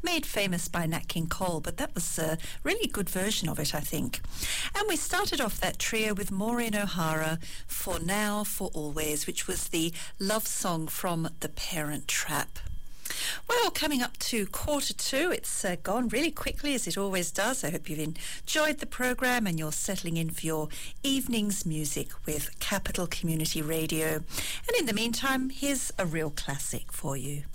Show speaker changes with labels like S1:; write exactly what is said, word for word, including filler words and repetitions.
S1: made famous by Nat King Cole, but that was a really good version of it, I think. And we started off that trio with Maureen O'Hara, For Now, For Always, which was the love song from The Parent Trap. Well, coming up to quarter two, it's uh, gone really quickly, as it always does. I hope you've enjoyed the programme and you're settling in for your evening's music with Capital Community Radio. And in the meantime, here's a real classic for you.